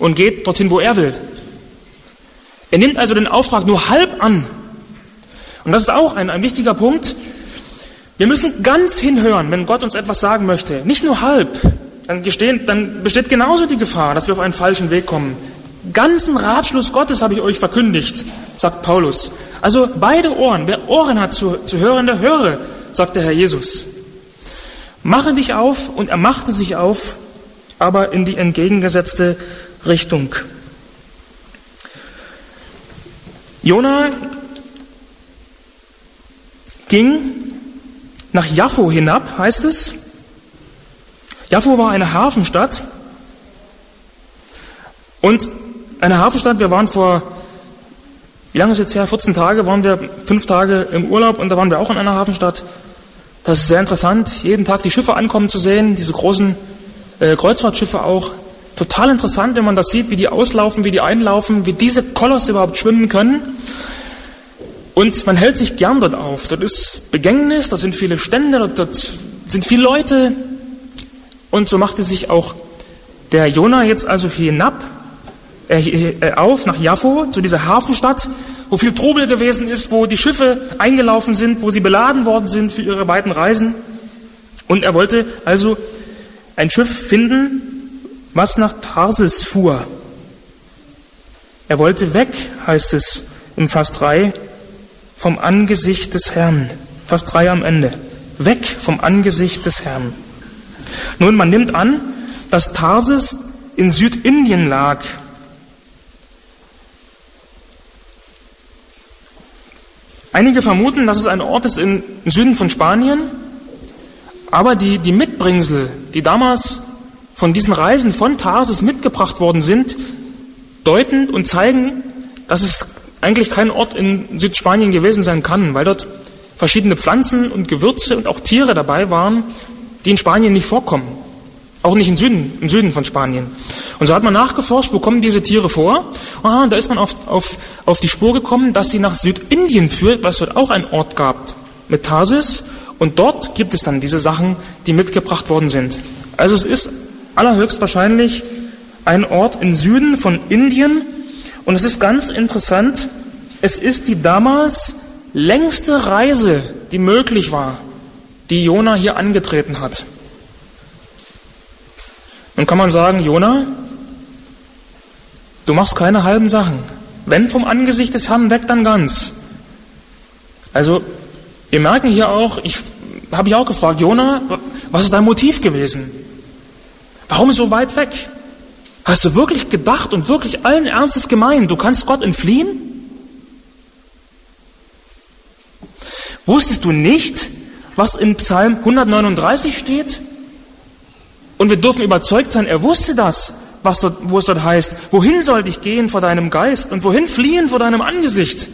und geht dorthin, wo er will. Er nimmt also den Auftrag nur halb an. Und das ist auch ein wichtiger Punkt. Wir müssen ganz hinhören, wenn Gott uns etwas sagen möchte. Nicht nur halb. Dann besteht genauso die Gefahr, dass wir auf einen falschen Weg kommen. Ganzen Ratschluss Gottes habe ich euch verkündigt, sagt Paulus. Also beide Ohren. Wer Ohren hat zu hören, der höre, sagt der Herr Jesus. Mache dich auf, und er machte sich auf, aber in die entgegengesetzte Richtung. Jona ging nach Jaffo hinab, heißt es. Jaffo war eine Hafenstadt. Und eine Hafenstadt, wir waren wie lange ist jetzt her? 14 Tage, waren wir 5 Tage im Urlaub und da waren wir auch in einer Hafenstadt. Das ist sehr interessant, jeden Tag die Schiffe ankommen zu sehen, diese großen Kreuzfahrtschiffe auch. Total interessant, wenn man das sieht, wie die auslaufen, wie die einlaufen, wie diese Kolosse überhaupt schwimmen können. Und man hält sich gern dort auf. Dort ist Begängnis, dort sind viele Stände, dort sind viele Leute. Und so machte sich auch der Jona jetzt also auf nach Jaffo, zu dieser Hafenstadt, wo viel Trubel gewesen ist, wo die Schiffe eingelaufen sind, wo sie beladen worden sind für ihre weiten Reisen. Und er wollte also ein Schiff finden, was nach Tarsis fuhr. Er wollte weg, heißt es im Vers 3, vom Angesicht des Herrn. Vers 3 am Ende. Weg vom Angesicht des Herrn. Nun, man nimmt an, dass Tarsis in Südindien lag. Einige vermuten, dass es ein Ort ist im Süden von Spanien, aber die Mitbringsel, die damals von diesen Reisen von Tarsis mitgebracht worden sind, deuten und zeigen, dass es eigentlich kein Ort in Südspanien gewesen sein kann, weil dort verschiedene Pflanzen und Gewürze und auch Tiere dabei waren, die in Spanien nicht vorkommen. Auch nicht im Süden von Spanien. Und so hat man nachgeforscht, wo kommen diese Tiere vor? Da ist man auf die Spur gekommen, dass sie nach Südindien führt, weil es dort auch einen Ort gab mit Tarsis. Und dort gibt es dann diese Sachen, die mitgebracht worden sind. Also es ist allerhöchstwahrscheinlich ein Ort im Süden von Indien. Und es ist ganz interessant, es ist die damals längste Reise, die möglich war, die Jona hier angetreten hat. Nun kann man sagen, Jona, du machst keine halben Sachen. Wenn vom Angesicht des Herrn weg, dann ganz. Also, wir merken hier auch, habe ich auch gefragt, Jona, was ist dein Motiv gewesen? Warum so weit weg? Hast du wirklich gedacht und wirklich allen Ernstes gemeint, du kannst Gott entfliehen? Wusstest du nicht, was in Psalm 139 steht? Und wir dürfen überzeugt sein, er wusste das, wo es dort heißt, wohin sollte ich gehen vor deinem Geist und wohin fliehen vor deinem Angesicht?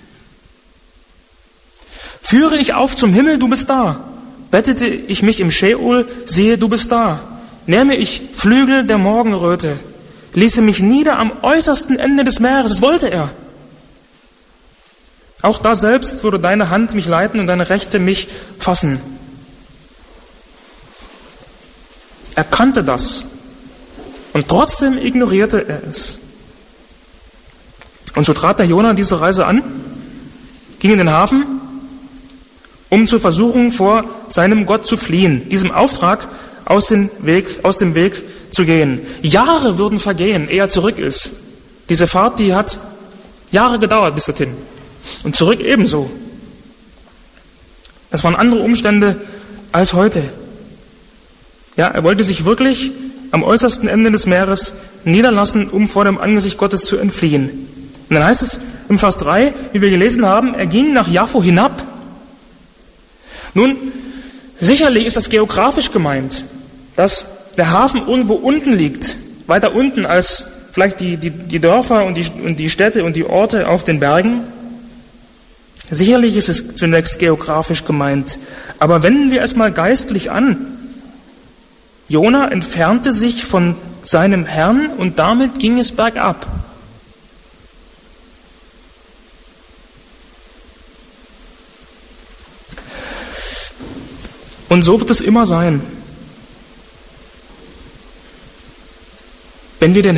Führe ich auf zum Himmel, du bist da. Bettete ich mich im Scheol, siehe, du bist da. Nähme ich Flügel der Morgenröte, ließe mich nieder am äußersten Ende des Meeres, das wollte er. Auch da selbst würde deine Hand mich leiten und deine Rechte mich fassen. Er kannte das und trotzdem ignorierte er es. Und so trat der Jona diese Reise an, ging in den Hafen, um zur Versuchung vor seinem Gott zu fliehen, diesem Auftrag aus dem Weg zu gehen. Jahre würden vergehen, ehe er zurück ist. Diese Fahrt, die hat Jahre gedauert bis dorthin. Und zurück ebenso. Das waren andere Umstände als heute. Ja, er wollte sich wirklich am äußersten Ende des Meeres niederlassen, um vor dem Angesicht Gottes zu entfliehen. Und dann heißt es im Vers 3, wie wir gelesen haben, er ging nach Jaffo hinab. Nun, sicherlich ist das geografisch gemeint, dass der Hafen irgendwo unten liegt, weiter unten als vielleicht die Dörfer und die Städte und die Orte auf den Bergen. Sicherlich ist es zunächst geografisch gemeint, aber wenden wir es mal geistlich an. Jona entfernte sich von seinem Herrn und damit ging es bergab. Und so wird es immer sein. Wenn wir den